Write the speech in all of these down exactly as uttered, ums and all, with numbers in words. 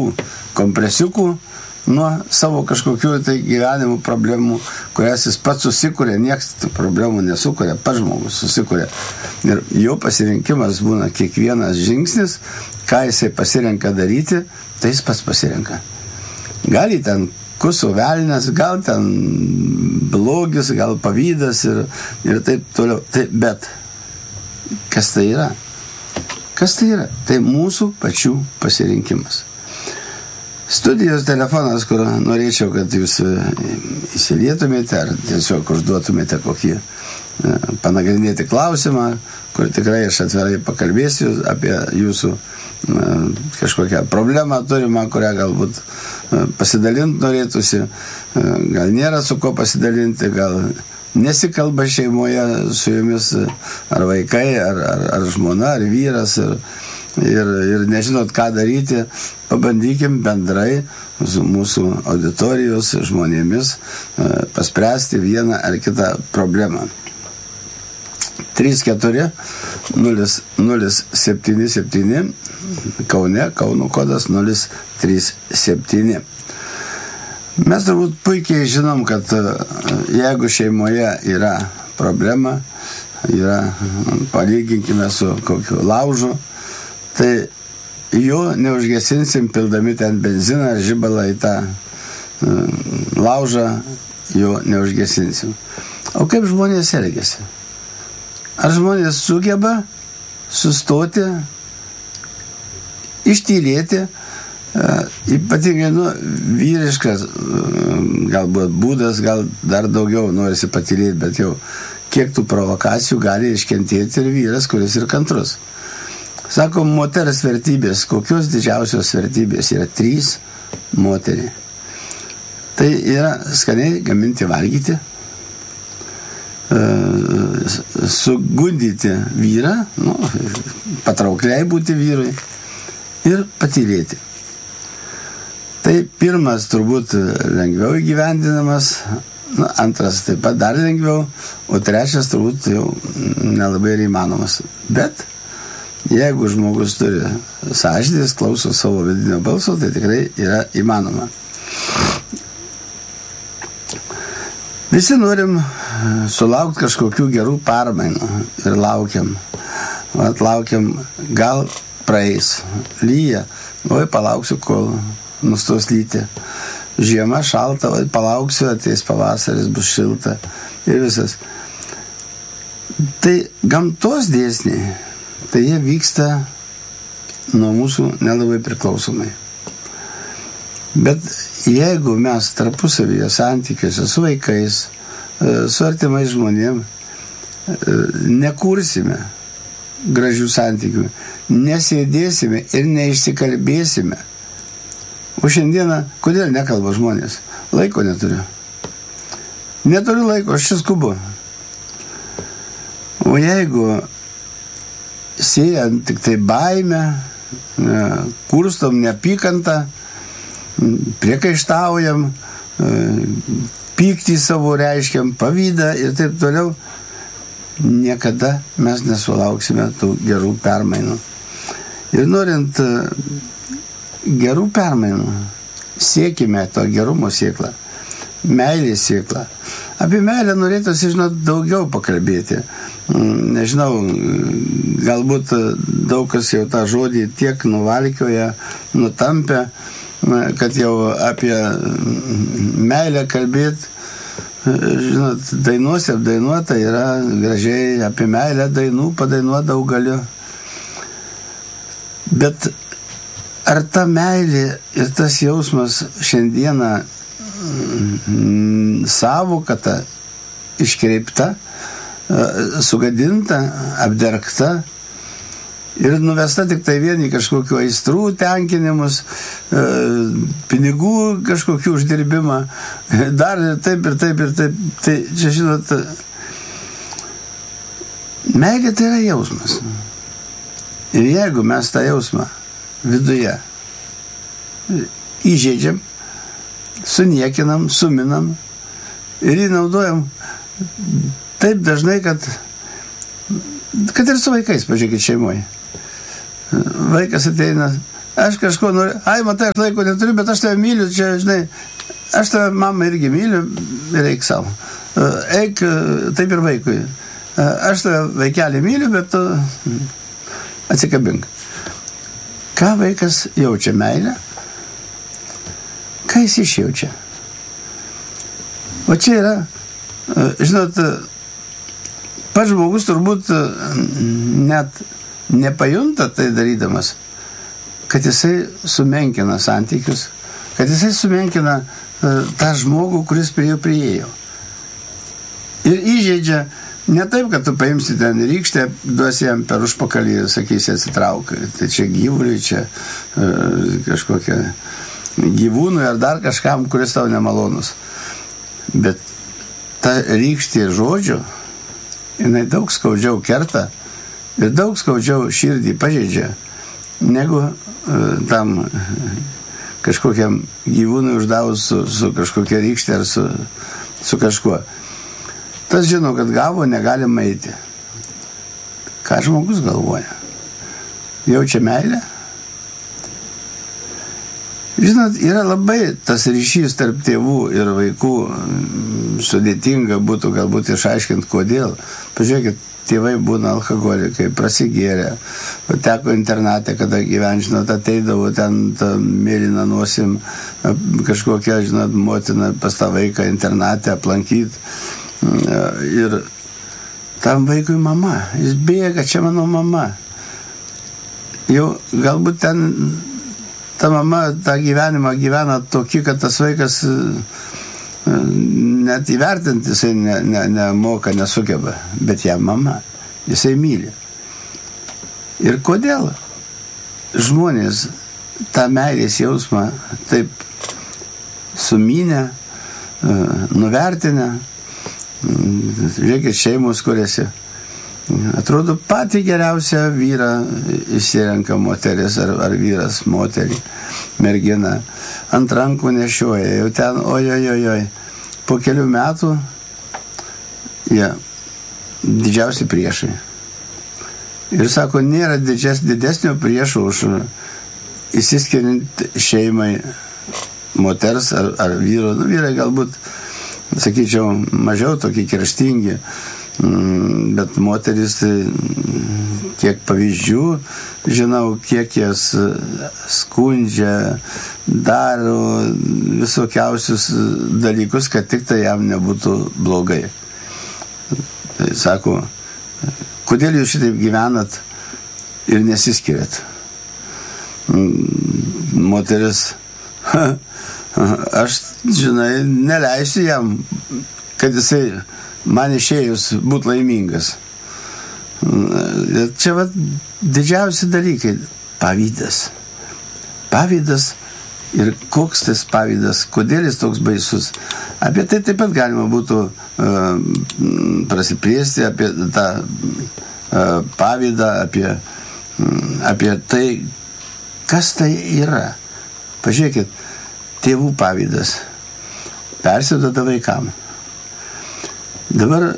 kompresiukų nuo savo kažkokių tai gyvenimo problemų, kurias jis pats susikūrė, nieks tų problemų nesukūrė, pats žmogus susikūrė. Ir jo pasirinkimas būna kiekvienas žingsnis, ką jisai pasirenka daryti, tai jis pats pasirenka. Gali ten kuso velnės, gal ten blogis, gal pavydas ir, ir taip toliau. Tai, bet kas tai yra? Kas tai yra? Tai mūsų pačių pasirinkimas. Studijos telefonas, kur norėčiau, kad jūs įsilietumėte ar tiesiog užduotumėte kokį panagrinėti klausimą, kur tikrai aš atvirai pakalbėsiu apie jūsų kažkokią problemą turimą, kurią galbūt pasidalinti norėtųsi, gal nėra su ko pasidalinti, gal nesikalba šeimoje su jumis ar vaikai, ar, ar, ar žmona, ar vyras, ir, ir, ir nežinot, ką daryti, pabandykim bendrai su mūsų auditorijos žmonėmis paspręsti vieną ar kitą problemą. trys keturi nulis nulis septyni septyni Kaune, Kauno kodas nulis trys septyni. Mes turbūt puikiai žinom, kad jeigu šeimoje yra problema, yra, palyginkime su kokiu laužu, tai jo neužgesinsim pildami ten benziną ar žibalą į tą laužą, jo neužgesinsim. O kaip žmonės elgiasi? Ar žmonės sugeba sustoti, ištylėti, ypatingai nu, vyriškas galbūt būdas, gal dar daugiau norisi patylėti, bet jau kiek tų provokacijų gali iškentėti ir vyras, kuris ir kantrus. Sakom, moters vertybės, kokios didžiausios vertybės yra trys moteriai. Tai yra skaniai gaminti valgyti, sugundyti vyrą, nu, patraukliai būti vyrui ir patylėti. Tai pirmas turbūt lengviau įgyvendinamas, nu, antras taip pat dar lengviau, o trečias turbūt jau nelabai ir įmanomas. Bet jeigu žmogus turi sąžinės, klauso savo vidinio balso, tai tikrai yra įmanoma. Visi norim sulaukti kažkokių gerų permainų ir laukiam. Vat laukiam, gal praeis, lyja, oi palauksiu, kol nustos lyti. Žiema šalta, oi palauksiu, ateis pavasaris, bus šilta ir visas. Tai gamtos dėsniai, tai jie vyksta nuo mūsų nelabai priklausomai. Bet jeigu mes tarpusavyje santykiuose su vaikais, su artimais žmonėm nekursime gražių santykių, nesėdėsime ir neišsikalbėsime. O šiandieną, kodėl nekalba žmonės? Laiko neturiu. Neturiu laiko, aš čia skubu. O jeigu siejant tik tai baimę, kurstom neapykantą, priekaištaujam, pyktį savo reiškiam, pavydą ir taip toliau, niekada mes nesulauksime tų gerų permainų. Ir norint gerų permainų, siekime to gerumo sėklą, meilės sėklą. Apie meilę norėtųsi, žinot, daugiau pakalbėti. Nežinau, galbūt daug kas jau tą žodį tiek nuvalkioja, nutampė, kad jau apie meilę kalbėti, žinot, dainuose apdainuota yra gražiai, apie meilę dainų padainuoti daug galiu. Bet ar ta meilė ir tas jausmas šiandieną savokata, iškreipta, sugadinta, apdergta ir nuvesta tik tai vieni kažkokiu aistrų tenkinimus, pinigų kažkokių uždirbimą, dar ir taip ir taip ir taip. Tai čia, žinot, meilė tai yra jausmas. Ir jeigu mes tą jausmą viduje įžeidžiam, suniekinam, suminam ir jį naudojam taip dažnai, kad kad ir su vaikais, pažiūrėkit, šeimoje. Vaikas ateina aš kažko noriu, ai, matai, aš laiko neturiu, bet aš tave myliu, čia, žinai, aš tave mamą irgi myliu, reik savo. Eik, taip ir vaikui. Aš tave vaikelį myliu, bet tu atsikabink. Ką vaikas jaučia meilę? Ką jis išjaučia? O čia yra, žinot, pats žmogus turbūt net nepajunta tai darydamas, kad jisai sumenkina santykius, kad jisai sumenkina tą žmogų, kuris prie jo priėjo. Ir įžeidžia ne taip, kad tu paimsi ten rykštę, duosi jam per užpakalį ir sakysi atsitrauk. Tai čia gyvuliui, čia e, kažkokia gyvūnui ar dar kažkam, kuris tau nemalonus. Bet ta rykštė žodžio, jinai daug skaudžiau kerta ir daug skaudžiau širdį pažeidžia, negu e, tam kažkokiam gyvūnui uždavus su, su kažkokia rykštė ar su, su kažkuo. Tas žino, kad gavo, negalima eiti. Ką žmogus galvoja? Jaučia meilę? Žinot, yra labai tas ryšys tarp tėvų ir vaikų, sudėtinga būtų galbūt išaiškinti, kodėl. Pažiūrėkit, tėvai būna alkoholikai, prasigėrė, teko internatė, kada gyvenžinot, ateidavo ten mėlyną nosim, kažkokia, žinot, motina pas tą vaiką internatę aplankyti. Ir tam vaikui mama, jis bėga, čia mano mama. Jau galbūt ten ta mama tą gyvenimą gyvena tokį, kad tas vaikas net įvertinti jisai ne, ne, nemoka, nesugeba, bet ją mama, jisai myli. Ir kodėl žmonės tą meilės jausmą taip sumynę, nuvertinę, žiūrėkit, šeimos kuriasi. Atrodo, patį geriausią vyrą išsirenka moteris ar, ar vyras moterį, mergina. Ant rankų nešioja, jau ten, oj, oj, oj, oj. Po kelių metų jie didžiausi priešai. Ir sako, nėra didžias, didesnio priešo už įsiskiriant šeimai moters ar, ar vyro. Nu, vyrai galbūt, sakyčiau, mažiau tokie kerštingi, bet moteris, kiek pavyzdžių, žinau, kiek jas skundžia, daro visokiausius dalykus, kad tik tai jam nebūtų blogai. Tai sako, kodėl jūs šitaip gyvenat ir nesiskiriat? Moteris, aš, žinai, neleisiu jam, kad jisai man išėjus būt laimingas. Čia va didžiausi dalykai. Pavydas. Pavydas ir koks tas pavydas, kodėl jis toks baisus. Apie tai taip pat galima būtų uh, prasiplėsti, apie tą uh, pavydą, apie, um, apie tai, kas tai yra. Pažiūrėkit, tėvų pavydas persiduoda vaikam. Dabar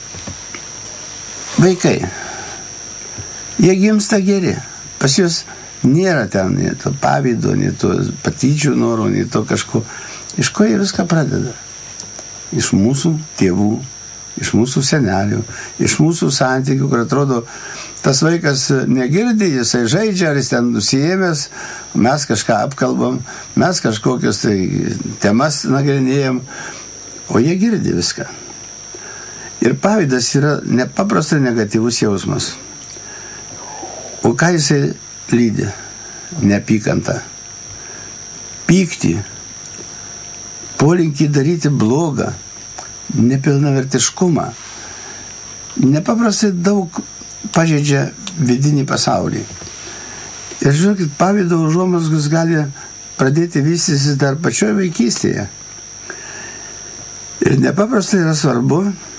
vaikai, jie gimsta geri, pas juos nėra ten nei to pavydo, nei to patyčių norų, nei to kažko. Iš ko jie viską pradeda? Iš mūsų tėvų, iš mūsų senelių, iš mūsų santykių, kur atrodo, tas vaikas negirdi, jisai žaidžia, ar jis ten nusiėmęs, mes kažką apkalbam, mes kažkokius tai temas nagrinėjam, o jie girdi viską. Ir pavydas yra nepaprastai negatyvus jausmas. O ką jisai lydi? Neapykantą. Pyktį. Polinkį daryti blogą. Nepilnavertiškumą. Nepaprastai daug pažeidžia vidinį pasaulį. Ir žiūrėkit, pavydo užuomazgos gali pradėti vystytis dar pačioje vaikystėje. Ir nepaprastai yra svarbu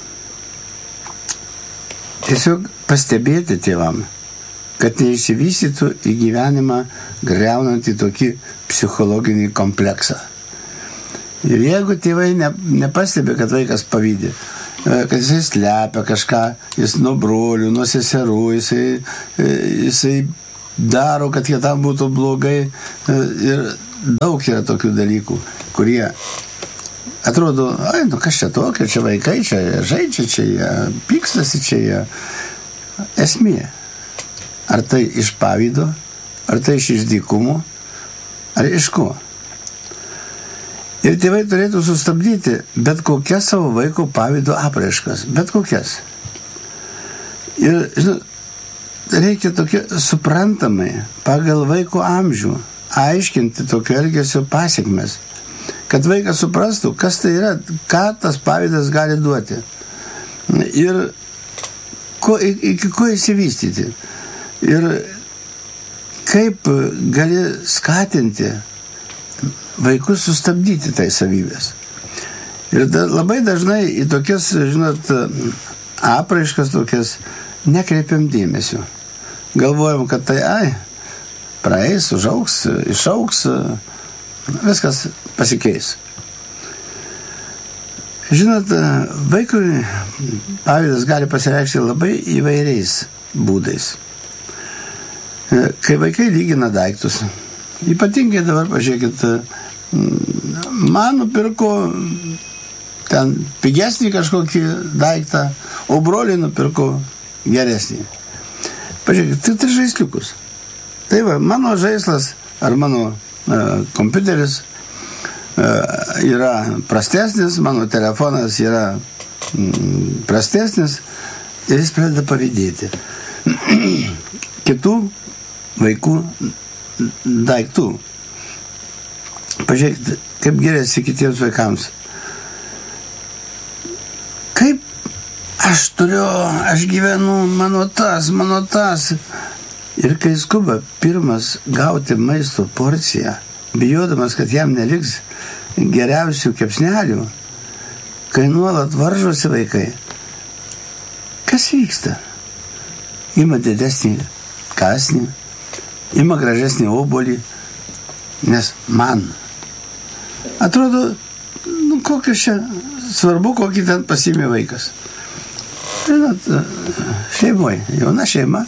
tiesiog pastebėti tėvam, kad neišsivystytų į gyvenimą greunantį tokį psichologinį kompleksą. Ir jeigu tėvai ne, nepastebi, kad vaikas pavydi, kad jisai slepia kažką, jis nuo brolių, nuo seserų, jisai, jisai daro, kad kitam būtų blogai. Ir daug yra tokių dalykų, kurie atrodo, ai, nu kas čia tokia, čia vaikai, čia žaidžia, čia jie pykstasi, čia jie. Esmė. Ar tai iš pavydo, ar tai iš išdykumo, ar iš ko. Ir tėvai turėtų sustabdyti bet kokias savo vaiko pavydo apraiškas, bet kokias. Ir, žinot, reikia tokia suprantamai pagal vaiko amžių aiškinti tokio elgesio pasiekmes, kad vaikas suprastų, kas tai yra, ką tas pavydas gali duoti. Ir ko, iki ko įsivystyti. Ir kaip gali skatinti vaikus sustabdyti tai savybės. Ir da, labai dažnai į tokias, žinot, apraiškas tokias nekreipiam dėmesio. Galvojam, kad tai, ai, praeis, užaugs, išaugs, viskas pasikeis. Žinot, vaikui pavydas gali pasireikšti labai įvairiais būdais. Kai vaikai lygina daiktus, ypatingai dabar, pažiūrėkit, man nupirko ten pigesnį kažkokį daiktą, o broliai nupirko geresnį. Pažiūrėkit, tai tai žaisliukus. Tai va, mano žaislas ar mano uh, kompiuteris uh, yra prastesnis, mano telefonas yra mm, prastesnis ir jis pradeda pavydėti kitų vaikų daiktų. Pažiūrėkite, kaip geriasi kitiems vaikams. Kaip aš turiu, aš gyvenu, mano tas, mano tas. Ir kai skuba pirmas gauti maisto porciją, bijodamas, kad jam neliks geriausių kepsnelių, kai nuolat varžosi vaikai, kas vyksta? Ima didesnį kąsnį, ima gražesnį obuolį, nes man. Atrodo, nu kokios čia svarbu, kokį ten pasiėmė vaikas. Žinot, šeimoje, jauna šeima,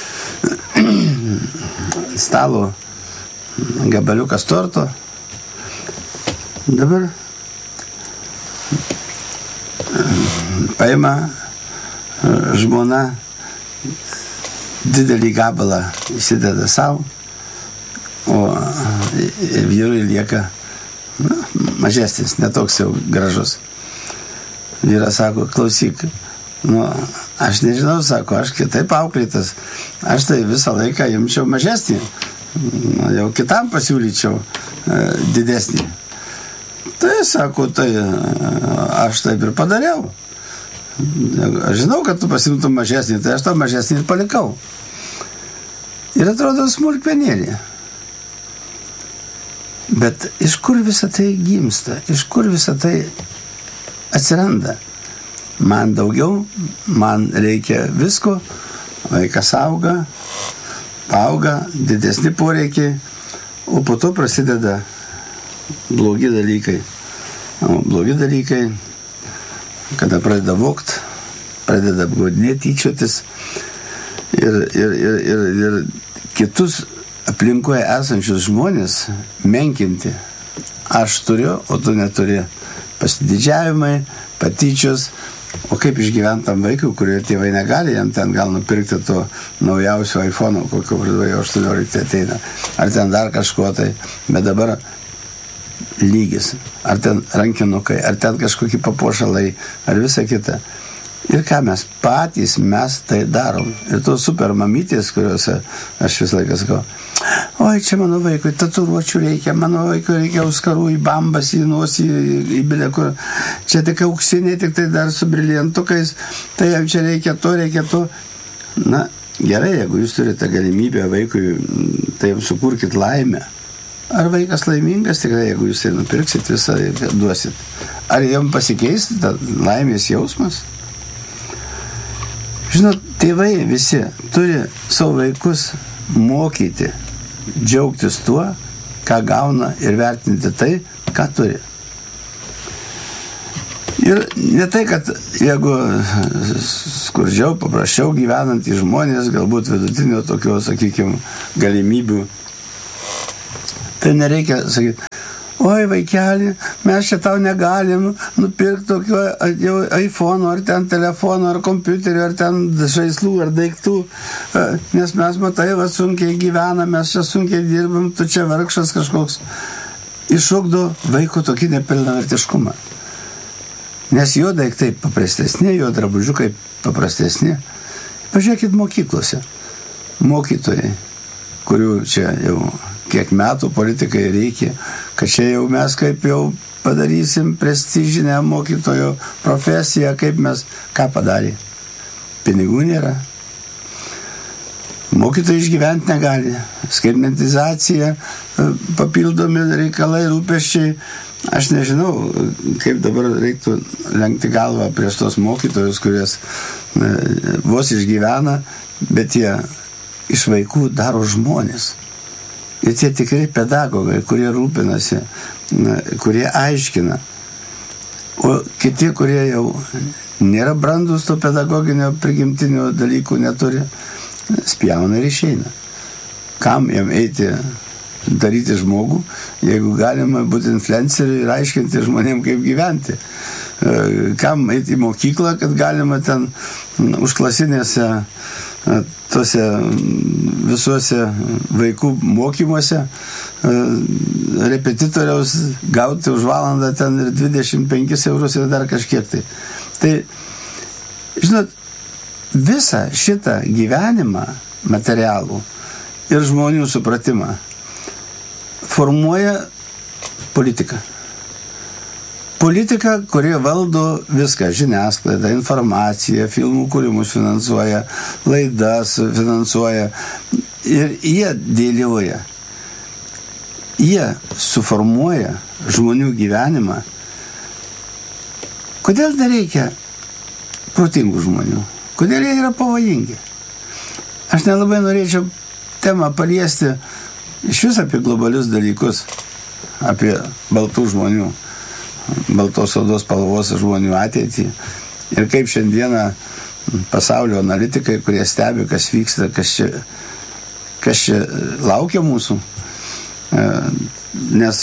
stalo gabaliukas torto. Dabar paima žmona didelį gabalą įsideda savo, o vyrui lieka na, mažesnis, netoks jau gražus. Vyras sako, klausyk, nu, aš nežinau, sako, aš kitaip auklėtas, aš tai visą laiką imčiau mažesnį, nu, jau kitam pasiūlyčiau e, didesnį. Tai, sako, tai aš taip ir padariau. Aš žinau, kad tu pasimtum mažesnį, tai aš tą mažesnį ir palikau. Ir atrodo smulkmenėlė. Bet iš kur visą tai gimsta? Iš kur visą tai atsiranda? Man daugiau, man reikia visko, vaikas auga, auga, didesni poreikiai, o po to prasideda blogi dalykai. O blogi dalykai, kada pradeda vogt, pradeda apgaudinėti, tyčiotis ir, ir, ir, ir, ir kitus aplinkoje esančius žmonės menkinti. Aš turiu, o tu neturi. Pasididžiavimai, patyčios, o kaip išgyventam vaikui, kurio tėvai negali, jam ten gal nupirkti to naujausio iPhone'o, kokio pradėjo aštuoniolika ateina, ar ten dar kažko tai, bet dabar lygis, ar ten rankinukai, ar ten kažkokie papuošalai, ar visa kita. Ir ką mes patys, mes tai darom. Ir tos super mamytės, kuriuose aš visą laiką sakau, oi, čia mano vaikui tatuiruočių reikia, mano vaikui reikia auskarų į bambas, į nosį, į, į bilę, kur čia tik auksiniai, tik tai dar su briliantukais, tai jam čia reikia to, reikia to. Na, gerai, jeigu jūs turite galimybę vaikui, tai jam sukurkit laimę. Ar vaikas laimingas, tikrai, jeigu jūs tai nupirksit, visą duosit. Ar jam pasikeis ta laimės jausmas? Žinot, tėvai visi turi savo vaikus mokyti, džiaugtis tuo, ką gauna ir vertinti tai, ką turi. Ir ne tai, kad jeigu skurdžiau, paprasčiau gyvenantys žmonės, galbūt vidutinio tokio, sakykime, galimybių, tai nereikia sakyti, oi vaikeli, mes čia tau negalim nupirkti tokio jau iPhone, ar ten telefono, ar kompiuterio, ar ten žaislų, ar daiktų, nes mes matai, va, sunkiai gyvename, mes čia sunkiai dirbam, tu čia vargšas kažkoks. Iššokdo vaiko tokį nepilnavertiškumą. Nes jo daiktai paprastesni, jo drabužiukai paprastesni. Pažiūrėkit mokyklose. Mokytojai, kurių čia jau kiek metų politikai reikia, kad čia jau mes kaip jau padarysim prestižinę mokytojo profesiją, kaip mes ką padarė. Pinigų nėra. Mokytojai išgyventi negali. Skaitmentizacija, papildomi reikalai, rūpesčiai. Aš nežinau, kaip dabar reiktų lenkti galvą prieš tos mokytojus, kuries vos išgyvena, bet jie iš vaikų daro žmonės. Ir tie tikrai pedagogai, kurie rūpinasi, kurie aiškina. O kiti, kurie jau nėra brandus to pedagoginio prigimtinio dalykų neturi, spjauna ir išeina. Kam jam eiti daryti žmogų, jeigu galima būti influenceriu ir aiškinti žmonėm, kaip gyventi? Kam eiti į mokyklą, kad galima ten užklasinėse tose visuose vaikų mokymuose repetitoriaus gauti už valandą ten ir dvidešimt penkis eurus ir dar kažkiek tai. Tai, žinot, visą šitą gyvenimą materialų ir žmonių supratimą formuoja politika. Politika, kurie valdo viską, žiniasklaidą, informaciją, filmų kūrimus finansuoja, laidas finansuoja ir jie dėlioja. Jie suformuoja žmonių gyvenimą. Kodėl nereikia protingų žmonių? Kodėl jie yra pavojingi? Aš nelabai norėčiau temą paliesti iš vis apie globalius dalykus, apie baltų žmonių, baltos odos spalvos žmonių ateitį. Ir kaip šiandieną pasaulio analitikai, kurie stebi, kas vyksta, kas čia, kas čia laukia mūsų. Nes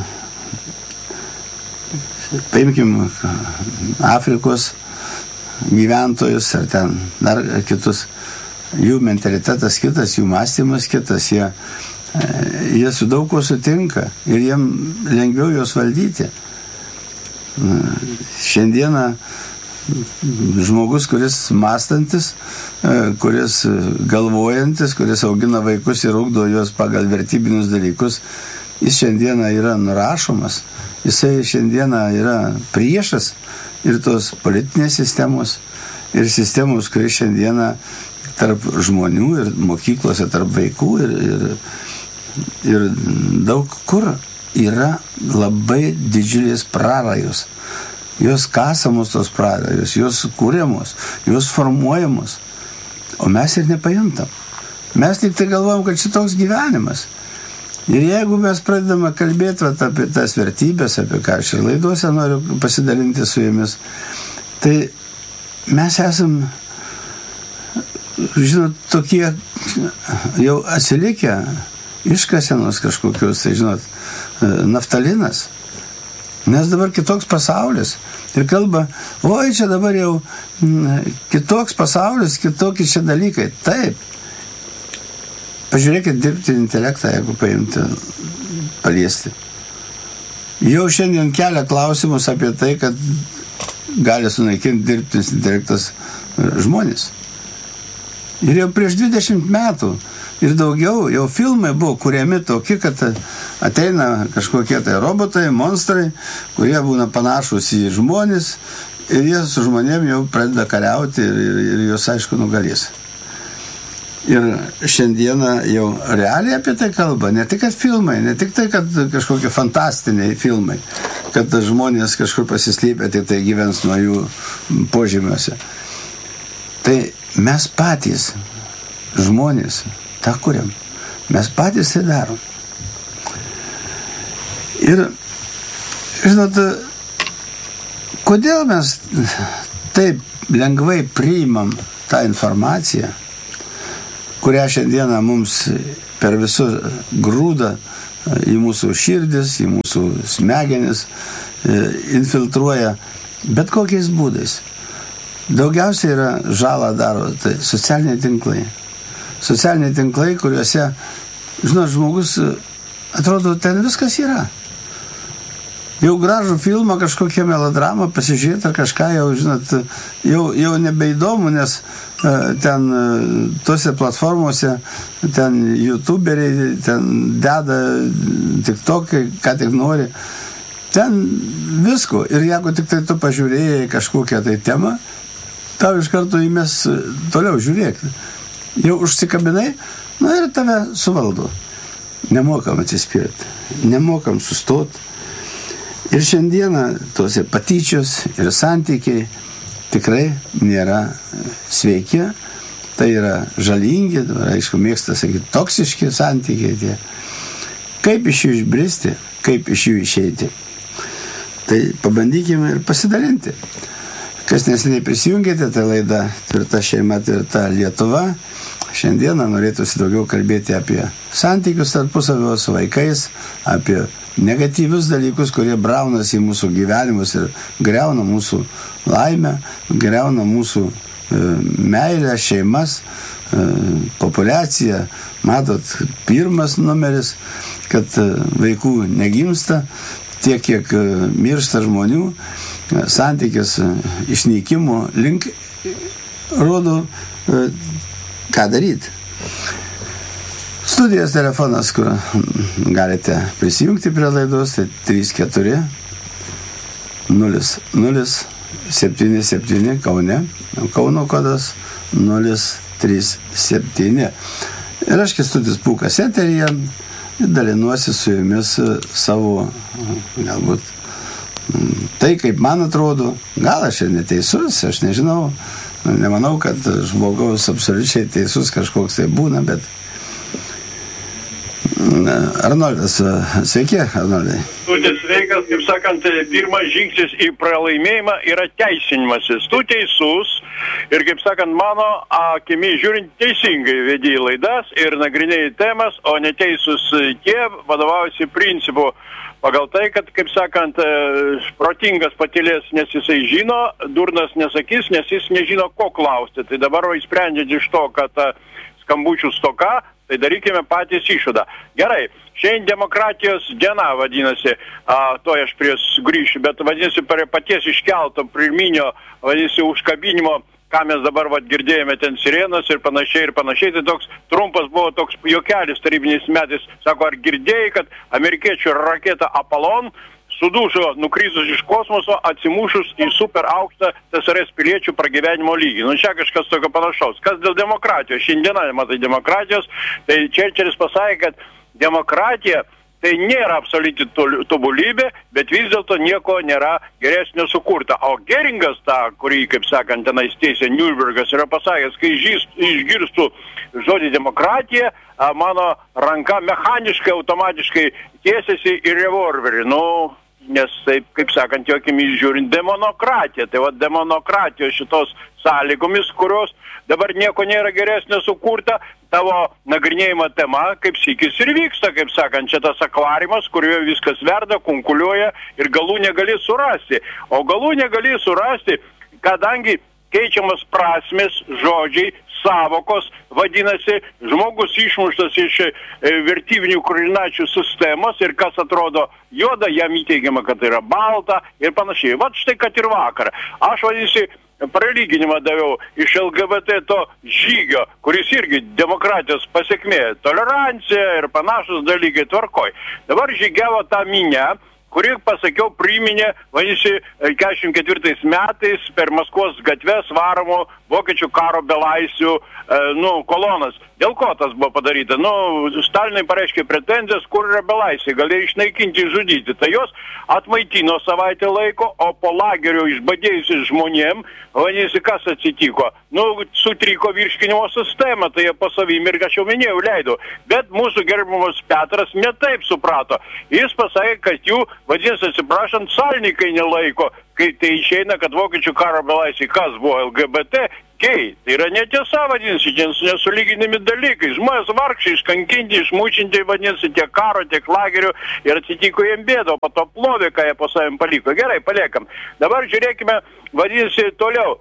paimkim Afrikos gyventojus ar ten dar kitus, jų mentalitetas kitas, jų mąstymas kitas, jie, jie su daug ko sutinka ir jiem lengviau juos valdyti. Šiandieną žmogus, kuris mąstantis, kuris galvojantis, kuris augina vaikus ir ugdo juos pagal vertybinius dalykus, jis šiandieną yra nurašomas, jisai šiandieną yra priešas ir tos politinės sistemos, ir sistemos, kuris šiandieną tarp žmonių ir mokyklose, tarp vaikų ir, ir, ir daug kur yra labai didžiulės prarajos. Jos kasamos tos prarajos, jos kūriamos, jos formuojamos. O mes ir nepajuntam. Mes tik tai galvojam, kad šitoks gyvenimas. Ir jeigu mes pradedame kalbėti vat, apie tas vertybės, apie ką aš ir laidose noriu pasidalinti su jumis, tai mes esam, žinot, tokie jau atsilikę iškasenos kažkokius, tai žinot, naftalinas. Nes dabar kitoks pasaulis. Ir kalba, oi, čia dabar jau kitoks pasaulis, kitokie čia dalykai. Taip. Pažiūrėkit dirbtinį intelektą, jeigu paimti, paliesti. Jau šiandien kelia klausimus apie tai, kad gali sunaikinti dirbtinis intelektas žmonės. Ir jau prieš dvidešimt metų ir daugiau jau filmai buvo kuriami tokie, kad ateina kažkokie tai robotai, monstrai, kurie būna panašus į žmonės ir jie su žmonėm jau pradeda kariauti ir, ir, ir juos aišku nugalės. Ir šiandieną jau realiai apie tai kalba, ne tik kad filmai, ne tik tai, kad kažkokie fantastiniai filmai, kad žmonės kažkur pasislėpę, tik tai gyvens nuo jų požymiuose. Tai mes patys, žmonės, tą kuriam. Mes patys tai darom. Ir, žinot, Kodėl mes taip lengvai priimam tą informaciją, kurią šiandieną mums per visur grūda į mūsų širdis, į mūsų smegenis, infiltruoja bet kokiais būdais. Daugiausiai yra žalą daro tai socialiniai tinklai. Socialiniai tinklai, kuriuose, žinot, žmogus, atrodo, ten viskas yra. Jau gražų filmą, kažkokią melodramą pasižiūrėti ar kažką jau, žinot, jau, jau nebeįdomu, nes uh, ten uh, tose platformose, ten youtuberiai, ten deda tiktokai, ką tik nori. Ten visko. Ir jeigu tik tai tu pažiūrėjai kažkokią tai temą, tau iš karto įmės toliau žiūrėk. Jau užsikabinai, nu ir tave suvaldo. Nemokam atsispirti, nemokam sustoti. Ir šiandieną tose patyčios ir santykiai tikrai nėra sveiki, tai yra žalingi, aišku, mėgsta sakyti, toksiški santykiai tie. Kaip iš jų išbristi, kaip iš jų išeiti? Tai pabandykime ir pasidalinti. Kas neseniai prisijungėte, tai laida Tvirta šeima, tvirta Lietuva. Šiandieną norėtųsi daugiau kalbėti apie santykius tarpusavio su vaikais, apie negatyvius dalykus, kurie braunasi į mūsų gyvenimus ir griauna mūsų laimę, griauna mūsų e, meilę, šeimas, e, populiaciją. Matot, pirmas numeris, kad e, vaikų negimsta, tiek kiek e, miršta žmonių, e, santykis e, išnykimo link rodo, e, ką daryti. Studijos telefonas, kur galite prisijungti prie laidos, tai trys keturi nulis nulis septyni septyni Kaune, Kauno kodas nulis trys septyni. Ir aš Kęstutis Pūkas eteryje dalinuosi su jumis savo, galbūt, tai kaip man atrodo, gal aš ir neteisus, aš nežinau, nemanau, kad žmogaus absoliučiai teisus kažkoks tai būna, bet Arnoldas, sveiki, Arnoldai. Sveikas, kaip sakant, pirmas žingsnis į pralaimėjimą yra teisinimasis. Tu teisus ir, kaip sakant, mano akimi žiūrint teisingai vedėjai laidas ir nagrinėjai temas, o neteisus tie vadovaujasi principu. Pagal tai, kad, kaip sakant, protingas patylės, nes jisai žino, durnas nesakys, nes jis nežino, ko klausti. Tai dabar įsprendžiant iš to, kad skambučių stoka, tai darykime patys išvadą. Gerai, šiandien demokratijos diena vadinasi, a, to aš prie grįšiu, bet vadinasi, prie paties iškelto pirminio, vadinasi, užkabinimo, ką mes dabar vat, girdėjome ten sirenos ir panašiai ir panašiai, tai toks trumpas buvo toks juokelis tarybiniais metais, sako, ar girdėjai, kad amerikiečių raketa Apollon sudužo nukritus iš kosmoso, atsimušus į super aukštą T S R S piliečių pragyvenimo lygį. Nu, čia kažkas tokio panašaus. Kas dėl demokratijos? Šiandieną, matai, demokratijos, tai Čerčilis pasakė, kad demokratija tai nėra absoliuti tobulybė, bet vis dėlto nieko nėra geresnio sukurta. O Geringas, tą, kurį, kaip sakant, tenais teisė Nürnbergas, yra pasakęs, kai išgirstų žodį demokratija, mano ranka mechaniškai, automatiškai tiesiasi į revolverį. Nu, nes taip, kaip sakant, jo akimis žiūrint, demonokratija. Tai va, demonokratijos šitos sąlygomis, kurios dabar nieko nėra geresnio sukurta, tavo nagrinėjimo tema, kaip sykis ir vyksta, kaip sakant, čia tas akvariumas, kurioje viskas verda, kunkuliuoja ir galų negali surasti. O galų negali surasti, kadangi keičiamas prasmės, žodžiai, savokos, vadinasi, žmogus išmuštas iš e, vertybinių koordinačių sistemos ir kas atrodo juoda, jam įteigiama, kad tai yra balta ir panašiai. Vat štai, kad ir vakar. Aš, vadinasi, pralyginimą daviau iš L G B T to žygio, kuris irgi demokratijos pasiekmė, tolerancija ir panašus dalykai tvarkoj. Dabar žygiavo tą minę, kuri, pasakiau, priminė, vadinasi, keturiasdešimt ketvirtais metais per Maskvos gatves varomų vokiečių karo belaisvių e, nu, kolonas. Dėl ko tas buvo padaryta? Nu, Stalinai pareiškė pretenzijas, kur yra belaisviai, galėjo išnaikinti, žudyti. Tai jos atmaitino savaitę laiko, o po lagerio išbadėjusi žmonėm, vadinasi, kas atsitiko? Nu, sutriko virškinimo sistema, tai jie po savim ir, aš jau minėjau, leido. Bet mūsų gerbiamas Petras netaip suprato. Jis pasakė, kad jų, vadinasi, atsiprašant, salininkai nelaiko, kai tai išeina, kad vokiečių karo belaisviai kas buvo L G B T, gei. Tai yra netiesa, vadinasi, nesulyginami dalykai. Žmonės vargšiai, iškankinti, išmučinti, vadinasi, tiek karo, tiek lagerių ir atsitiko jiem bėdo, po to plovė, ką jie po savim paliko. Gerai, paliekam. Dabar žiūrėkime, vadinasi, toliau.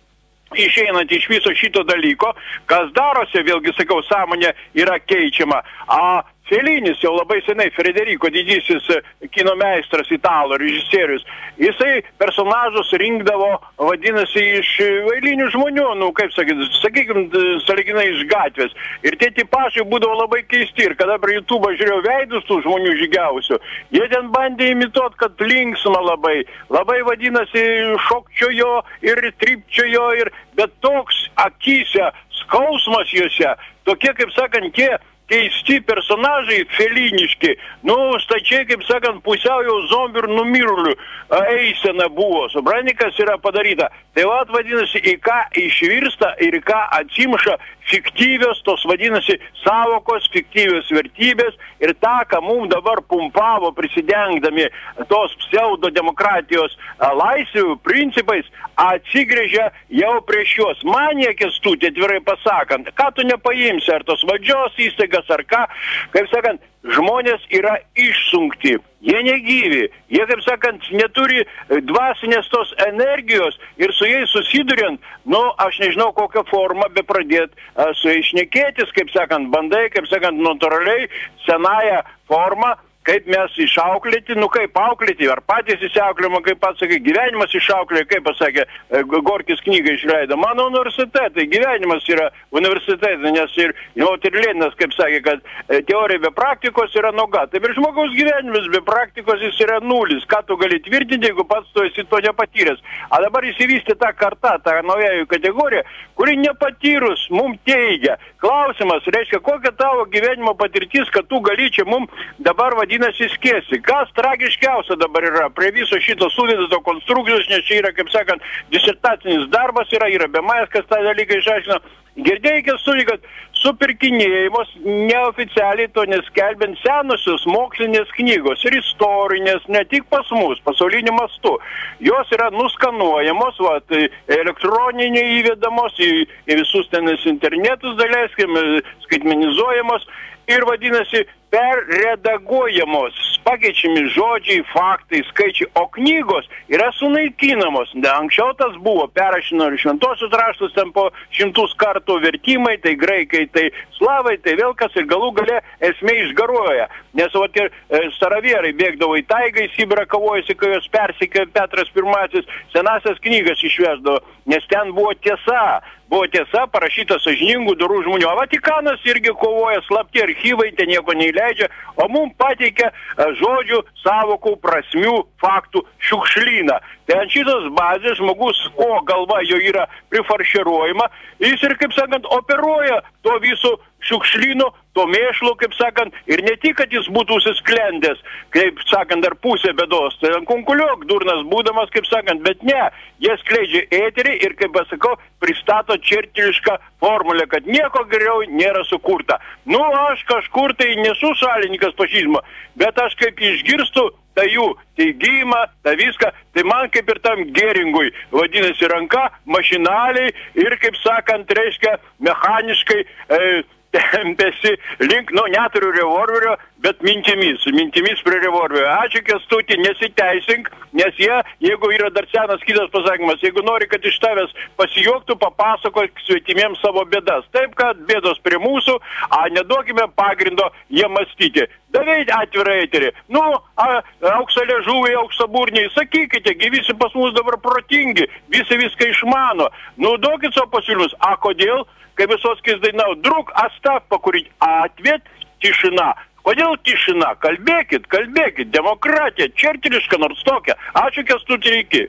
Išeinant iš viso šito dalyko, kas darosi, vėlgi sakau, sąmonė yra keičiama. A Felinis jau labai senai, Federico didysis kino meistras, italų režisierius, jisai personažus rinkdavo, vadinasi, iš eilinių žmonių, nu, kaip sakyti, sakykim, sąlyginai iš gatvės. Ir tie tipažai būdavo labai keisti. Ir kada prie YouTube žiūrėjau veidus tų žmonių žygiausių, jie ten bandė imituot, kad linksma labai, labai vadinasi, šokčiojo ir trypčiojo, ir, bet toks akyse, skausmas juose, tokie, kaip sakant, tie keisti personažai, feliniški, nu, stačiai, kaip sakant, pusiau jau zombių ir numirulių eisena buvo. Supranti, kas yra padaryta. Tai vat, vadinasi, į ką išvirsta ir į ką atsimša fiktyvios, tos vadinasi, savokos, fiktyvios vertybės ir tą, ką mums dabar pumpavo prisidengdami tos pseudodemokratijos laisvių principais, atsigrėžia jau prieš juos. Man niekės tu, atvirai pasakant, ką tu nepaimsi, ar tos valdžios įstaigas, ar ką, kaip sakant, žmonės yra išsunkti, jie negyvi, jie, kaip sakant, neturi dvasinės tos energijos ir su jais susiduriant, nu, aš nežinau kokią formą be pradėt su jais šnekėtis, kaip sakant, bandai, kaip sakant, natūraliai, senąją formą, kaip mes išauklėti, nu kaip auklėti, ar patys įsiauklėjimo, kaip pats sakė, gyvenimas išauklėjo, kaip pasakė, Gorkis knygą išleido. Mano universitetai, gyvenimas yra universitetai, nes ir, jau ir Leninas, kaip sakė, kad teorija be praktikos yra nuoga. Taip ir žmogaus gyvenimas be praktikos jis yra nulis. Ką tu gali tvirtinti, jeigu pats tu esi to nepatyręs. A dabar įsivystė tą kartą, tą naująjų kategoriją, kuri nepatyrus mums teigia. Klausimas, reiškia, kokia tavo gyvenimo patirtis, kad tu gali čia mums dabar vadinti skėsi. Kas tragiškiausia dabar yra prie viso šito suvidato konstrukcijos, nes čia yra, kaip sakant, disertacinis darbas yra, yra be manęs, kas tą dalyką išaiškino. Girdėjai, studijai, kad supirkinėjimos neoficialiai to neskelbiant senusios mokslinės knygos ir istorinės, ne tik pas mus, pasauliniu mastu. Jos yra nuskanuojamos, va, tai elektroniniai įvedamos į, į visus tenis internetus, daleiskim, skaitmenizuojamos ir vadinasi perredaguojamos, pakeičiami žodžiai, faktai, skaičiai, o knygos yra sunaikinamos. Anksčiau tas buvo, perrašino ir šventosius raštus ten po šimtus kartų vertimai, tai graikai, tai slavai, tai vėl kas ir galų gale esmė išgaruoja. Nes vat ir e, saravierai bėgdavo į taigą, į Sibirą kavojasi, kai jos persikė Petras Pirmasis, senasias knygas išveždavo, nes ten buvo tiesa. Buvo tiesa, parašyta sąžiningų dorų žmonių. O Vatikanas irgi kovoja, slapti archyvai, ten nieko neįleidžia, o mums pateikia žodžių, savokų, prasmių, faktų šiukšlyną. Tai ant šitos bazės žmogus, ko galva jo yra prifarširuojama, jis ir, kaip sakant, operuoja to viso šiukšlyno, to mėšlo, kaip sakant, ir ne tik, kad jis būtų susklendęs, kaip sakant, dar pusė bėdos, tai konkuliuok durnas būdamas, kaip sakant, bet ne, jie skleidžia eterį ir, kaip pasakau, pristato čerčilišką formulę, kad nieko geriau nėra sukurta. Nu, aš kažkur tai nesu šalininkas fašizmo, bet aš kaip išgirstu tą jų teigimą, tą viską, tai man kaip ir tam Geringui vadinasi ranka, mašinaliai ir, kaip sakant, reiškia, mechaniškai e, tempėsi link, nu, neturiu revolverio, bet mintimis, mintimis prie revolverio. Ačiū, Kęstuti, nesiteisink, nes jie, jeigu yra dar senas kitas pasakymas, jeigu nori, kad iš tavęs pasijuoktų, papasakok svetimiems savo bėdas. Taip, kad bėdos prie mūsų, a neduokime pagrindo jie mąstyti. Davei atvirą eterį. Nu, a, aukso liežuviai, aukso burniai, sakykite, gi visi pas mus dabar protingi, visi viską išmano. Nu, duokit savo pasiūlymus. A kodėl? Kaip Visockis dainavo, drug, оставь покурить, а ответ тишина. Kodėl tišina? Kalbėkit, kalbėkit, demokratija, čerčiliška nors tokia. Ačiū, Kęstuti, iki.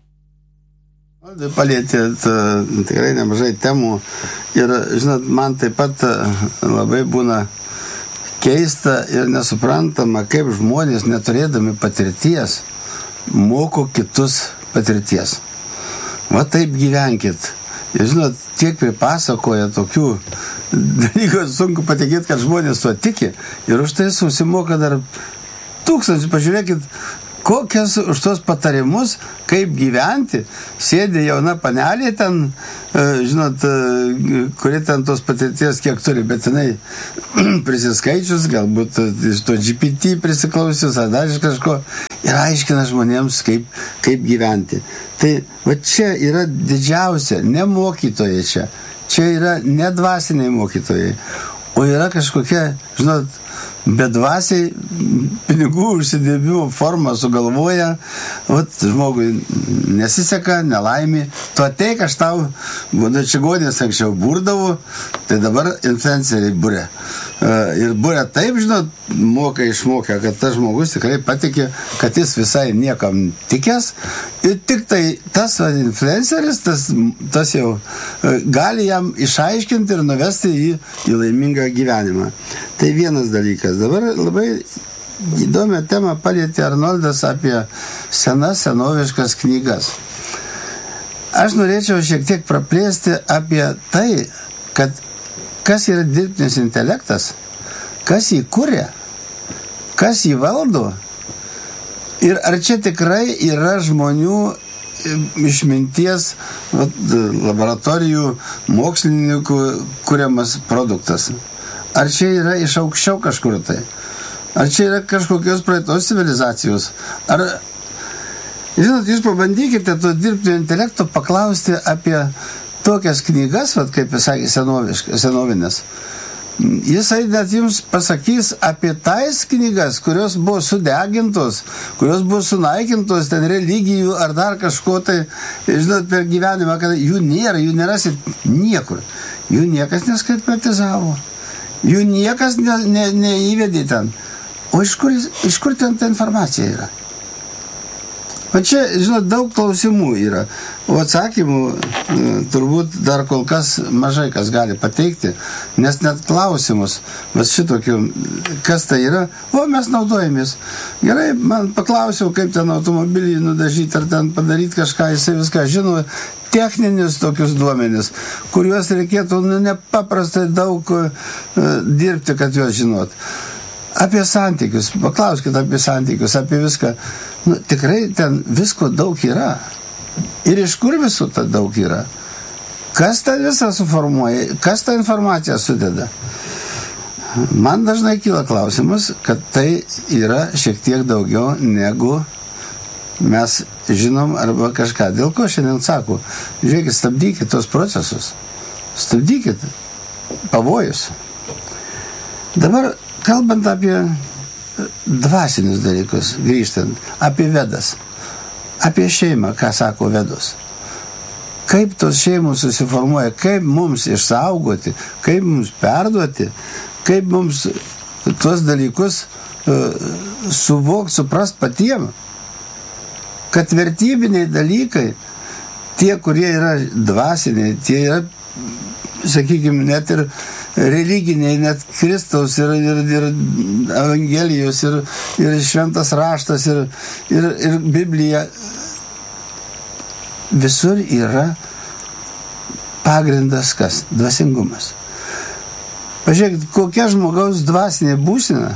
Palietėt tikrai nemažai temų ir, žinot, man taip pat labai būna keista ir nesuprantama, kaip žmonės, neturėdami patirties, moko kitus patirties. Va taip gyvenkit. Ir, žinot, tiek pripasakoja tokių dalykų, sunku patikėti, kad žmonės tuo tiki. Ir už tai susimoka dar tūkstančių. Pažiūrėkit, kokias už tos patarimus, kaip gyventi, sėdi jauna panelė ten, žinot, kuri ten tos patirties kiek turi, bet jinai prisiskaičius, galbūt iš to G P T prisiklausius, ar dar iš kažko, ir aiškina žmonėms, kaip, kaip gyventi. Tai va čia yra didžiausia, ne mokytojai čia, čia yra ne dvasiniai mokytojai, o yra kažkokia, žinot, bedvasiai pinigų užsidirbimo formą sugalvoja, vat, žmogui nesiseka, nelaimė, tu ateik, aš tau, būdų čigonės anksčiau burdavau, tai dabar influenceriai būrė. Ir būrė taip, žinot, moka išmokę, kad tas žmogus tikrai patikė, kad jis visai niekam tikęs, ir tik tai tas va, influenceris, tas, tas jau gali jam išaiškinti ir nuvesti jį į laimingą gyvenimą. Tai vienas dalykas. Dabar labai įdomią temą palietė Arnoldas apie senas, senoviškas knygas. Aš norėčiau šiek tiek praplėsti apie tai, kad kas yra dirbtinis intelektas, kas jį kuria, kas jį valdo ir ar čia tikrai yra žmonių išminties vat, laboratorijų mokslininkų kuriamas produktas. Ar čia yra iš aukščiau kažkur tai? Ar čia yra kažkokios praeitos civilizacijos? Ar, žinot, jūs pabandykite to dirbtinio intelekto paklausti apie tokias knygas, vat, kaip jis sakė, senovinės. Jisai net jums pasakys apie tais knygas, kurios buvo sudegintos, kurios buvo sunaikintos, ten religijų ar dar kažko tai, žinot, per gyvenimą, kad jų nėra, jų nerasit niekur. Jų niekas neskatmetizavo. Jų niekas ne, ne, neįvedė ten. O iš kur, iš kur ten ta informacija yra? O čia, žinot, daug klausimų yra. O atsakymų turbūt dar kol kas mažai kas gali pateikti, nes net klausimus, vas šitokių, kas tai yra, o mes naudojamės. Gerai, man paklausiau, kaip ten automobilį nudažyti ar ten padaryti kažką, jisai viską žino, techninius tokius duomenis, kuriuos reikėtų nu, nepaprastai daug uh, dirbti, kad juos žinot. Apie santykius, paklauskite apie santykius, apie viską. Nu, tikrai ten visko daug yra. Ir iš kur viso ta daug yra? Kas tą visą suformuoja? Kas tą informaciją sudeda? Man dažnai kyla klausimas, kad tai yra šiek tiek daugiau negu mes žinom arba kažką. Dėl ko šiandien sako, žiūrėkit, stabdykit tos procesus. Stabdykit pavojus. Dabar, kalbant apie dvasinius dalykus, grįžtant, apie Vedas, apie šeimą, ką sako Vedos. Kaip tos šeimos susiformuoja, kaip mums išsaugoti, kaip mums perduoti, kaip mums tuos dalykus uh, suvokti, suprast patiem. Kad vertybiniai dalykai, tie, kurie yra dvasiniai, tie yra, sakykime, net ir religiniai, net Kristaus ir, ir, ir Evangelijos ir, ir šventas raštas ir, ir, ir Biblija, visur yra pagrindas kas? Dvasingumas. Pažiūrėkit, kokia žmogaus dvasinė būsena,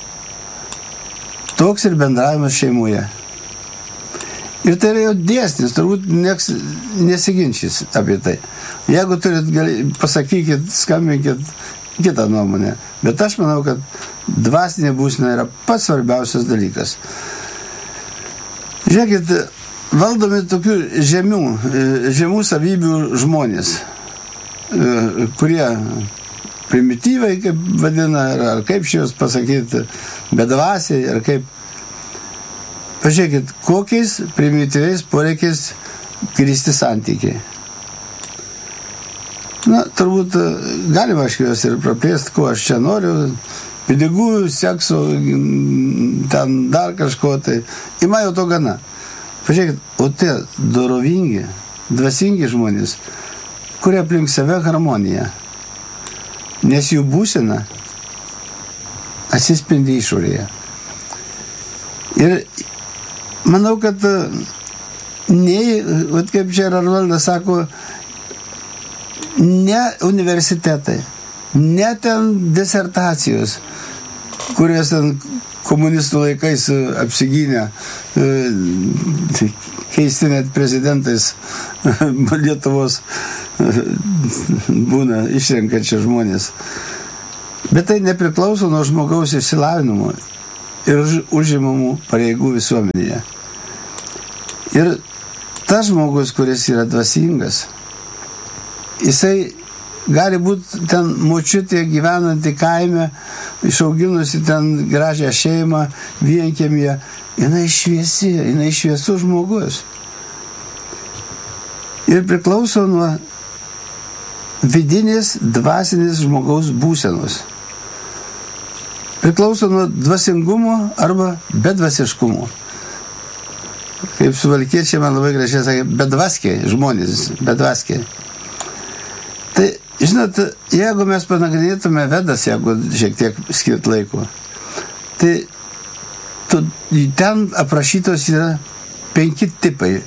toks ir bendravimas šeimoje. Ir tai yra jau dėsnis, turbūt nieks nesiginčys apie tai. Jeigu turit, gali, pasakykit, skambinkit kitą nuomonę. Bet aš manau, kad dvasinė būsena yra pats svarbiausias dalykas. Žiūrėkit, valdomi tokių žemių, žemų savybių žmonės, kurie primityvai, kaip vadina, ar kaip šios pasakyti, bedvasiai, ar kaip. Pažiūrėkit, kokiais primityviais poreikiais kristi santykiai. Na, turbūt galima aš juos ir praplėsti, ko aš čia noriu, pinigų, sekso, ten dar kažko, tai ima jau to gana. Pažiūrėkit, o tie dorovingi, dvasingi žmonės, kurie aplink save harmoniją, nes jų būsena atsispindi išorėje. Ir manau, kad nei, kaip čia Arnoldas sako, ne universitetai, ne ten disertacijos, kurios ten komunistų laikais apsigynę, keisti net prezidentais Lietuvos būna išrenkančia žmonės. Bet tai nepriklauso nuo žmogaus išsilavinimo ir užimamų pareigų visuomenėje. Ir tas žmogus, kuris yra dvasingas, jisai gali būti ten močiutė gyvenanti kaime, išauginusi ten gražią šeimą, vienkiemyje. Jinai šviesi, jinai šviesus žmogus. Ir priklauso nuo vidinės, dvasinės žmogaus būsenos. Priklauso nuo dvasingumo arba bedvasiškumo. Kaip suvalkiečiai man labai gražiai sakė, bedvaskiai žmonės, bedvaskiai. Tai, žinot, jeigu mes panagrinėtume Vedas, jeigu šiek tiek skirt laiko, tai tu, ten aprašytos yra penki tipai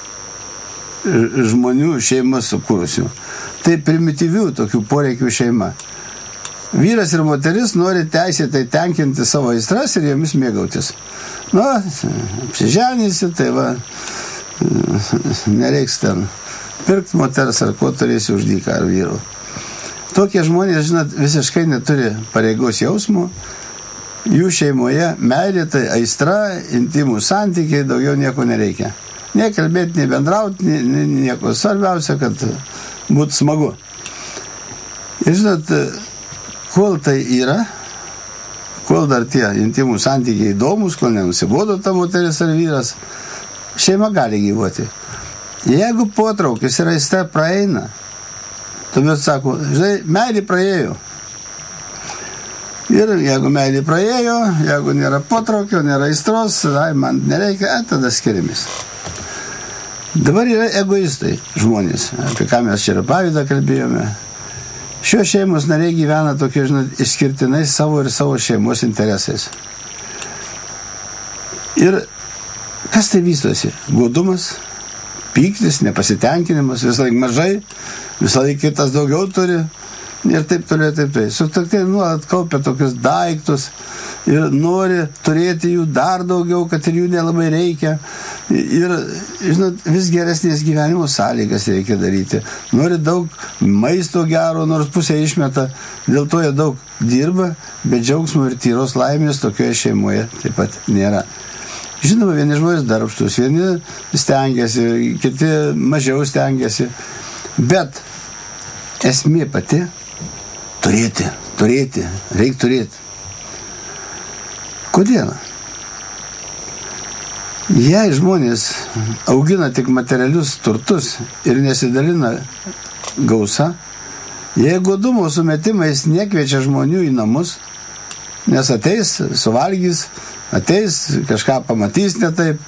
žmonių šeimas sukūrusių. Tai primityvių tokių poreikių šeima. Vyras ir moteris nori teisėtai tenkinti savo aistras ir jomis mėgautis. Nu, apsiženysi, tai va, nereiks ten pirkti moters ar ko turėsi už dyką ar vyrų. Tokie žmonės, žinot, visiškai neturi pareigos jausmo. Jų šeimoje meilė, tai aistra, intimų santykiai, daugiau nieko nereikia. Nei kalbėti, nei bendrauti, nei nieko. Svarbiausia, kad būtų smagu. Ir žinot, kol tai yra, kol dar tie intimų santykiai įdomus, kol nenusibodo ta moteris ar vyras, šeima gali gyvuoti. Jeigu potraukis ir aistra praeina, tuomet sako, žinai, meilė praėjo. Ir jeigu meilė praėjo, jeigu nėra potraukio, nėra aistros, ai, man nereikia, ai, tada skiriamės. Dabar yra egoistai žmonės, apie ką mes čia ir pavydą kalbėjome. Šios šeimos nariai gyvena tokie, žinot, išskirtinai savo ir savo šeimos interesais. Ir kas tai vystosi? Godumas, pyktis, nepasitenkinimas, visą laik mažai, visą laik kitas daugiau turi ir taip toliau, taip taip. Sutuoktiniai nuolat kaupia tokius daiktus ir nori turėti jų dar daugiau, kad ir jų nelabai reikia. Ir, žinot, vis geresnės gyvenimo sąlygas reikia daryti. Nori daug maisto gero, nors pusę išmeta, dėl to jie daug dirba, bet džiaugsmo ir tyros laimės tokioje šeimoje taip pat nėra. Žinoma, vieni žmonės darbštus, vieni stengiasi, kiti mažiau stengiasi, bet esmė pati turėti, turėti, reikia turėti. Kodėl? Jei žmonės augina tik materialius turtus ir nesidalina gausa, jei godumo sumetimais nekviečia žmonių į namus, nes ateis, suvalgys, ateis, kažką pamatys ne taip.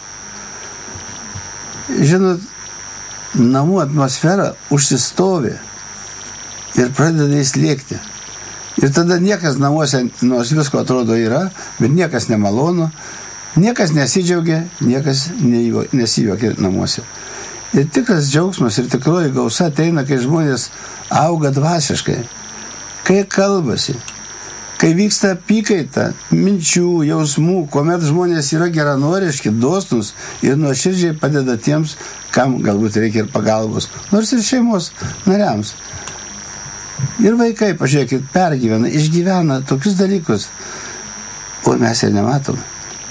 Žinot, namų atmosfera užsistovi ir pradeda įslėgti. Ir tada niekas namuose, nors visko atrodo yra, bet niekas nemalonu, niekas nesidžiaugia, niekas nesijuokia namuose. Ir tikras džiaugsmas ir tikroji gausa ateina, kai žmonės auga dvasiškai, kai kalbasi, kai vyksta apykaita, minčių, jausmų, kuomet žmonės yra geranoriški, dosnūs ir nuoširdžiai padeda tiems, kam galbūt reikia ir pagalbos, nors ir šeimos nariams. Ir vaikai, pažiūrėkit, pergyvena, išgyvena tokius dalykus, o mes ir nematome.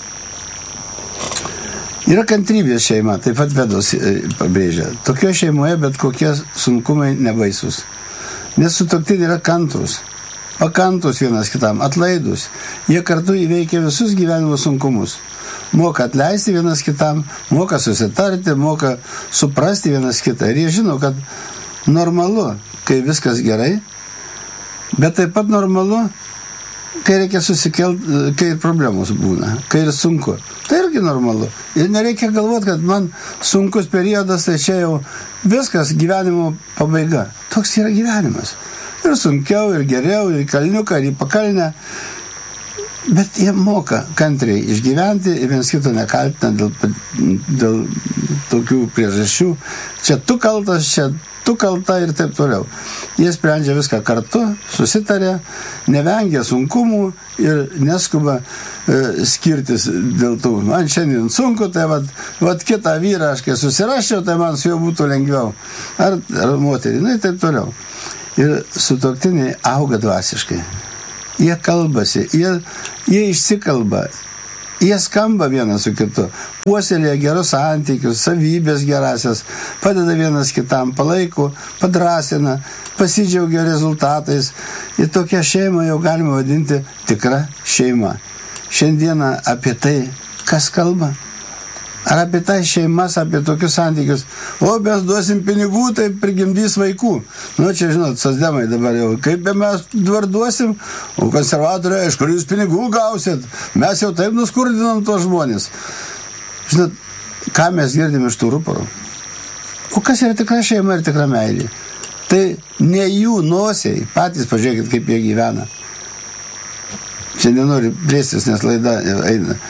Yra kantrybės šeima, taip pat Vedos pabrėžia. Tokio šeimoje bet kokie sunkumai nebaisus. Nes sutuoktiniai yra kantrus, pakantus vienas kitam, atlaidus. Jie kartu įveikia visus gyvenimo sunkumus. Moka atleisti vienas kitam, moka susitarti, moka suprasti vienas kitą. Ir jie žino, kad normalu, kai viskas gerai, bet taip pat normalu, kai reikia susikelti, kai ir problemos būna, kai ir sunku. Tai irgi normalu. Ir nereikia galvoti, kad man sunkus periodas, tai čia jau viskas gyvenimo pabaiga. Toks yra gyvenimas. Ir sunkiau, ir geriau, ir į kalniuką, ir į pakalnę. Bet jie moka kantriai išgyventi ir vienas kito nekaltina dėl, dėl tokių priežasčių. Čia tu kaltas, čia tu kalta ir taip toliau. Jie sprendžia viską kartu, susitarė, nevengia sunkumų ir neskuba e, skirtis dėl tų. Man šiandien sunku, tai vat, vat kitą vyrą aš kai susiraščiau, tai man su juo būtų lengviau. Ar, ar moterį, nu ir taip toliau. Ir sutuoktiniai auga dvasiškai. Jie kalbasi, jie, jie išsikalba, jie skamba vienas su kitu, puoselėja gerus santykius, savybės gerasias, padeda vienas kitam, palaiko, padrasina, pasidžiaugia rezultatais. Ir tokią šeimą jau galima vadinti tikra šeima. Šiandieną apie tai, kas kalba? Ar apie tai šeimas, apie tokius santykius? O, mes duosim pinigų, tai prigimdys vaikų. Nu, čia, žinot, socdemai dabar jau, kaip mes dabar duosim, o konservatoriai, iš kur jūs pinigų gausit? Mes jau taip nuskurdinam tuos žmonės. Žinot, ką mes girdim iš tų ruporų? O kas yra tikra šeima ir tikra meilė? Tai ne jų nosiai, patys pažiūrėkit, kaip jie gyvena. Šiandien noriu plėstis, nes laida eina.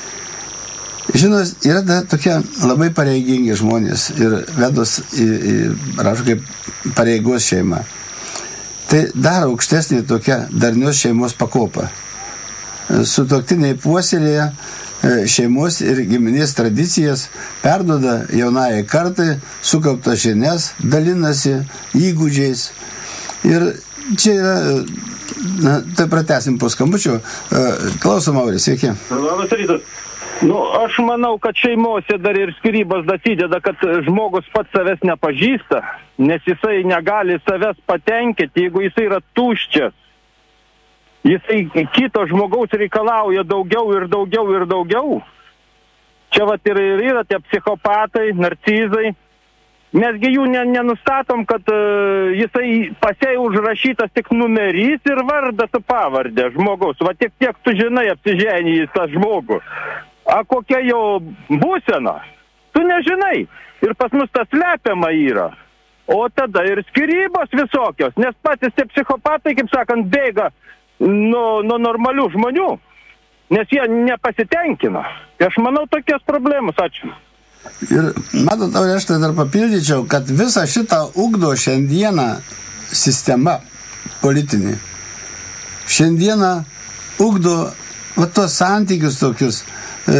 Žinot, yra da, tokie labai pareigingi žmonės ir vedos į, į, rašau, kaip pareigos šeima. Tai dar aukštesnė tokia darnios šeimos pakopa. Sutuoktiniai puoselėja šeimos ir giminės tradicijas, perduoda jaunajai kartai, sukauptas žinias, dalinasi įgūdžiais. Ir čia yra, na, tai pratęsim po skambučio. Klausom, Auris, sveiki. Labas rytas. Nu, aš manau, kad šeimose dar ir skyrybos dasideda, kad žmogus pats savęs nepažįsta, nes jisai negali savęs patenkinti, jeigu jisai yra tuščias. Jisai kito žmogaus reikalauja daugiau ir daugiau ir daugiau. Čia vat ir, ir yra tie psichopatai, narcizai. Mesgi jų ne, nenustatom, kad uh, jisai pasiai užrašytas tik numerys ir vardas su pavardė žmogaus. Va tiek tiek tu žinai apsiženijęs tą žmogų. A kokia jo būsena? Tu nežinai. Ir pas mus tas slepiama yra. O tada ir skyrybos visokios. Nes patys tie psichopatai, kaip sakant, bėga nuo, nuo normalių žmonių. Nes jie nepasitenkina. Tai aš manau tokias problemas. Ačiū. Ir matot, aš tai dar papildyčiau, kad visą šitą ugdo šiandieną sistema politinė. Šiandieną ugdo va tos santykius tokius, e,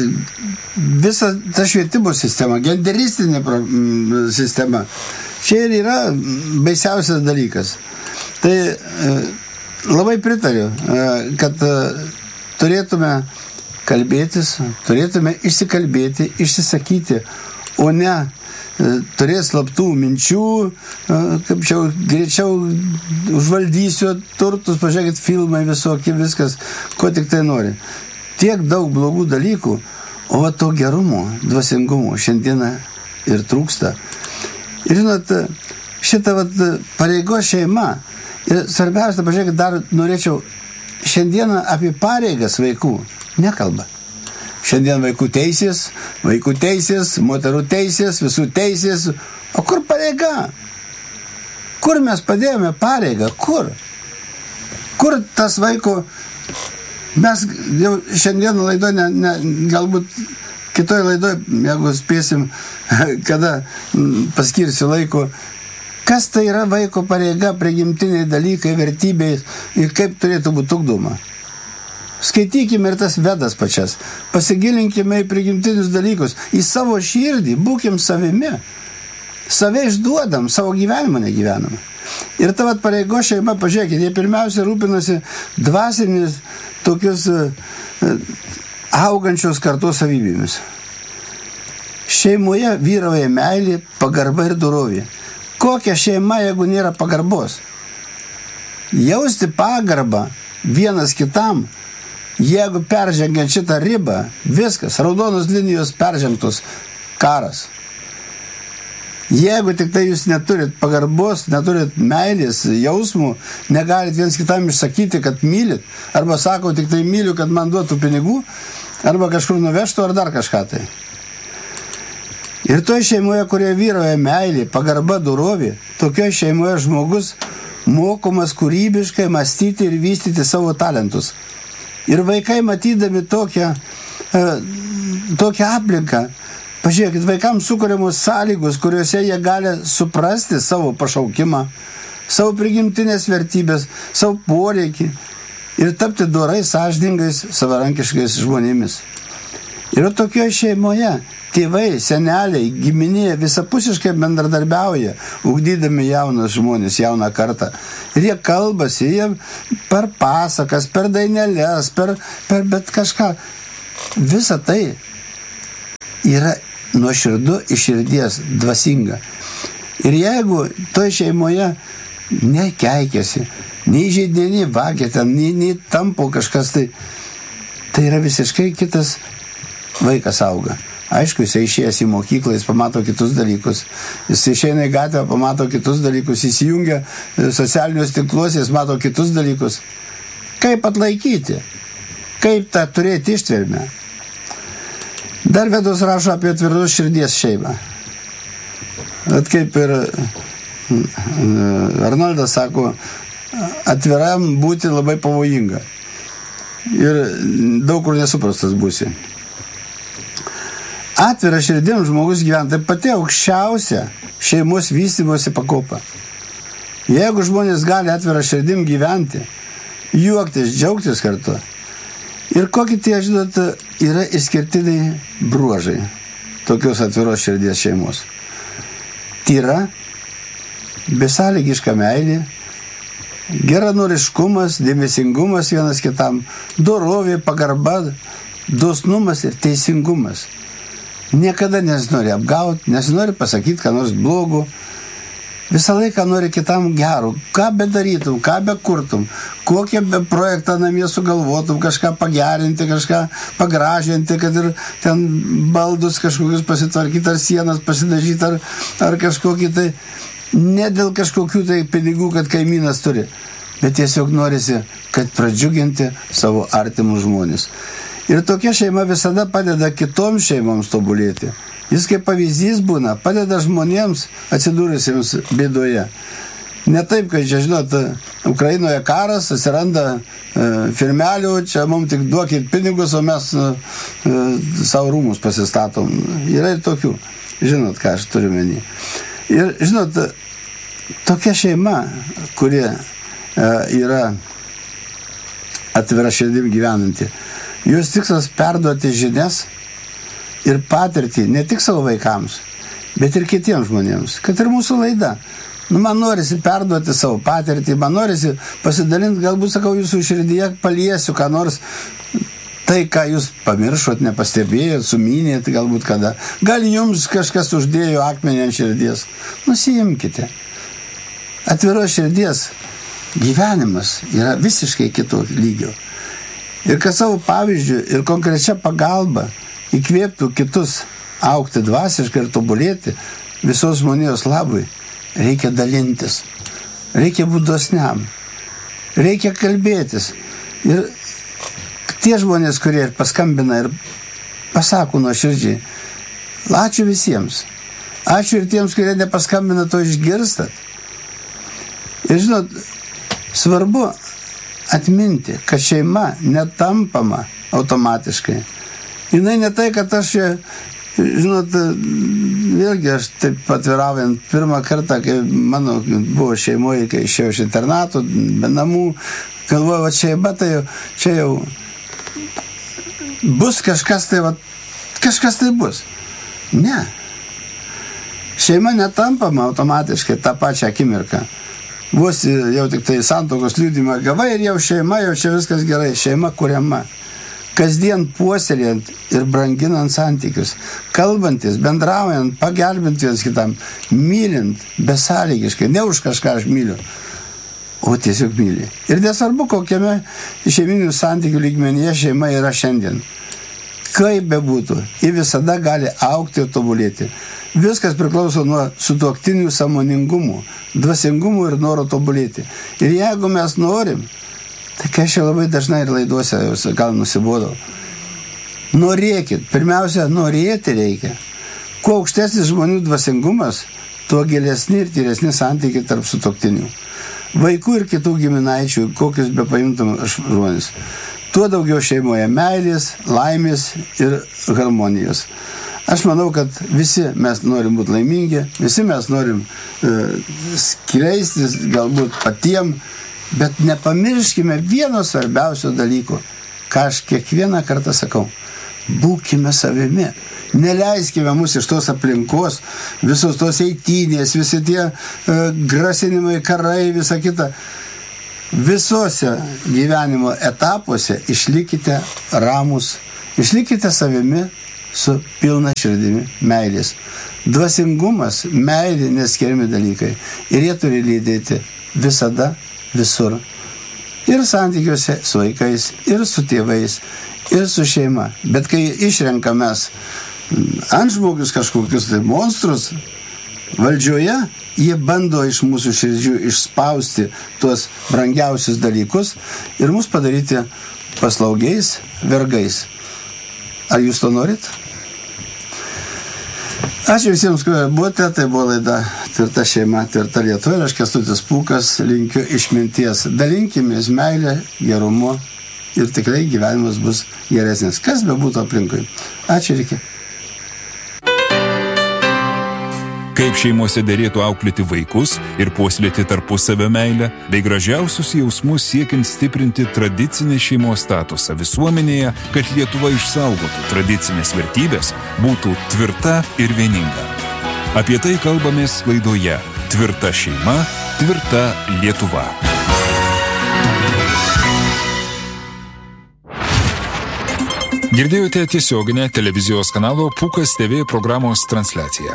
visa ta švietimo sistema, genderistinė pro, m, sistema. Čia ir yra baisiausias dalykas. Tai e, labai pritariu, e, kad e, turėtume kalbėtis, turėtume išsikalbėti, išsisakyti, o ne e, turės slaptų minčių, e, kaip čia greičiau užvaldysiu turtus, pažiūrėkit, filmai visokie, viskas, ko tik tai nori. Tiek daug blogų dalykų, o va to gerumo, dvasingumo šiandieną ir trūksta. Ir žinot, šitą vat pareigos šeima, ir svarbiausia, pažiūrėkit, dar norėčiau šiandieną apie pareigas vaikų nekalba. Šiandien vaikų teisės, vaikų teisės, moterų teisės, visų teisės. O kur pareiga? Kur mes padėjome pareigą? Kur? Kur tas vaiko... Mes jau šiandien laidoje, ne, ne, galbūt kitoje laidoje, jeigu spėsim, kada paskirsiu laiko, kas tai yra vaiko pareiga, prigimtiniai dalykai, vertybės ir kaip turėtų būti ugdoma. Skaitykime ir tas vedas pačias. Pasigilinkime į prigimtinius dalykus, į savo širdį, būkim savimi. Save išduodam, savo gyvenimą negyvenam. Ir ta vat pareigo šeima, pažiūrėkit, jie pirmiausia rūpinasi dvasinis tokius augančios kartos savybėmis. Šeimoje vyrauja meilė, pagarba ir dorovė. Kokia šeima, jeigu nėra pagarbos? Jausti pagarbą vienas kitam, jeigu peržengiant šitą ribą, viskas, raudonos linijos peržengtos, karas. Jeigu tik tai jūs neturit pagarbos, neturit meilės, jausmų, negalit viens kitam išsakyti, kad mylit, arba sako tik tai myliu, kad man duotų pinigų, arba kažkur nuvežtų, ar dar kažką tai. Ir toje šeimoje, kurioje vyroja meilė, pagarba, dorovė, tokioje šeimoje žmogus mokomas kūrybiškai mąstyti ir vystyti savo talentus. Ir vaikai matydami tokią, e, tokią aplinką, Pažiūrėkit, vaikams sukuriamos sąlygos, kuriuose jie gali suprasti savo pašaukimą, savo prigimtinės vertybės, savo poreikį ir tapti dorais, sąžiningais, savarankiškais žmonėmis. Ir tokioje šeimoje tėvai, seneliai, giminė visapusiškai bendradarbiauja, ugdydami jaunus žmonės, jauną kartą. Ir jie kalbasi, jie per pasakas, per dainelės, per, per bet kažką. Visa tai yra nuoširdu iš širdies, dvasinga. Ir jeigu toj šeimoje nekeikėsi, nei žaidė, nei vagė ten, nei, nei tampo kažkas, tai, tai yra visiškai kitas vaikas auga. Aišku, jis išėjęs į mokyklą, jis pamato kitus dalykus. Jis išeina į gatvę, pamato kitus dalykus. Jis įjungia socialinius tinklus, jis mato kitus dalykus. Kaip atlaikyti? Kaip tą turėti ištvermę? Dar Vedos rašo apie tvirtos širdies šeimą. At kaip ir Arnoldas sako, atviram būti labai pavojinga. Ir daug kur nesuprastas būsi. Atvira širdim žmogus gyvena, tai pati aukščiausia šeimos vystymosi pakopa. Jeigu žmonės gali atvira širdim gyventi, juoktis, džiaugtis kartu, ir kokie tie, žinot, yra išskirtiniai bruožai tokios atviros širdies šeimos. Tyra, besąlygiška meilė, geranoriškumas, dėmesingumas vienas kitam, dorovė, pagarba, dosnumas ir teisingumas. Niekada nesinori apgauti, nesinori pasakyti, ką nors blogo. Visą laiką nori kitam gerų. Ką bedarytum, ką bekurtum, kokią be projektą namie sugalvotum, kažką pagerinti, kažką pagražinti, kad ir ten baldus kažkokius pasitvarkyti, ar sienas pasidažyti, ar, ar kažkokį tai, ne dėl kažkokių tai pinigų, kad kaimynas turi, bet tiesiog norisi, kad pradžiuginti savo artimus žmonės. Ir tokia šeima visada padeda kitoms šeimoms tobulėti. Jis kaip pavyzdys būna, padeda žmonėms atsidūrusiems bėdoje. Ne taip, kad čia, žinot, Ukrainoje karas, atsiranda e, firmelių, čia mums tik duokit pinigus, o mes e, savo rūmus pasistatom. Yra ir tokių, žinot, ką aš turiu menį. Ir, žinot, tokia šeima, kuri e, yra atvira širdim gyvenanti, jos tikslas perduoti žinias ir patirtį ne tik savo vaikams, bet ir kitiems žmonėms. Kad ir mūsų laida. Nu, man norisi perduoti savo patirtį, man norisi pasidalinti, galbūt, sakau, jūsų širdyje paliesiu, ką nors tai, ką jūs pamiršot, nepastebėjot, sumynėt, galbūt kada. Gal jums kažkas uždėjo akmenį ant širdies. Nusiimkite. Atviros širdies gyvenimas yra visiškai kito lygio. Ir kad savo pavyzdžių ir konkrečia pagalba įkvėptų kitus augti dvasiškai ir tobulėti visos žmonijos labui, reikia dalintis, reikia būti dosniam, reikia kalbėtis. Ir tie žmonės, kurie ir paskambina ir pasako nuoširdžiai, ačiū visiems. Ačiū ir tiems, kurie nepaskambina, to išgirstat. Ir žinot, svarbu atminti, kad šeima netampama automatiškai. Jinai ne tai, kad aš, žinot, vėlgi aš taip atviraujant pirmą kartą, kai mano buvo šeimoje, kai išėjau iš internato, be namų, galvoju, va šeima, tai jau, čia jau bus kažkas tai, va, kažkas tai bus. Ne. Šeima netampama automatiškai tą pačią akimirką. Vos jau tik tai santuokos liudymą gavai ir jau šeima, jau čia viskas gerai, šeima kuriama. Kasdien puoselėjant ir branginant santykius, kalbantis, bendraujant, pagelbint vienas kitam, mylint, besąlygiškai, ne už kažką aš myliu, o tiesiog myli. Ir nesvarbu, kokiame šeiminių santykių lygmenyje šeima yra šiandien. Kaip bebūtų, ji visada gali augti ir tobulėti. Viskas priklauso nuo sutuoktinių sąmoningumų, dvasingumų ir noro tobulėti. Ir jeigu mes norim, tai kai aš labai dažnai ir laiduose gal nusibodau, norėkit, pirmiausia, norėti reikia. Kuo aukštesnis žmonių dvasingumas, tuo gilesni ir tyresni santykiai tarp sutuoktinių. Vaikų ir kitų giminaičių, kokius be paimtum žmonės. Tuo daugiau šeimoje meilės, laimės ir harmonijos. Aš manau, kad visi mes norim būti laimingi, visi mes norim uh, skleistis galbūt patiem, bet nepamirškime vieno svarbiausio dalyko, ką aš kiekvieną kartą sakau. Būkime savimi. Neleiskime mus iš tos aplinkos, visos tos eitynės, visi tie uh, grasinimai, karai, visa kita. Visose gyvenimo etapuose išlikite ramus, išlikite savimi su pilna širdimi meilės. Dvasingumas, meilė neskiriami dalykai. Ir jie turi lydėti visada, visur. Ir santykiuose su vaikais, ir su tėvais, ir su šeima. Bet kai išrenkamės antžmogius kažkokius tai monstrus valdžioje, jie bando iš mūsų širdžių išspausti tuos brangiausius dalykus ir mus padaryti paslaugiais vergais. Ar jūs to norit? Ačiū visiems, kurie buvote. Tai buvo laida Tvirta šeima, tvirta Lietuva. Ir aš Kęstutis Pūkas linkiu išminties. Dalinkimės meilę, gerumu ir tikrai gyvenimas bus geresnis. Kas be būtų aplinkui. Ačiū ir iki. Kaip šeimose derėtų auklėti vaikus ir puoselėti tarpusavio meilę, bei gražiausius jausmus siekiant stiprinti tradicinį šeimos statusą visuomenėje, kad Lietuva išsaugotų tradicinės vertybės, būtų tvirta ir vieninga. Apie tai kalbamės laidoje Tvirta šeima, tvirta Lietuva. Girdėjote tiesioginę televizijos kanalo Pūkas T V programos transliaciją.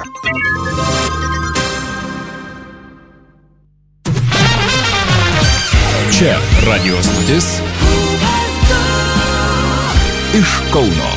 Čia radijo stotis iš Kauno.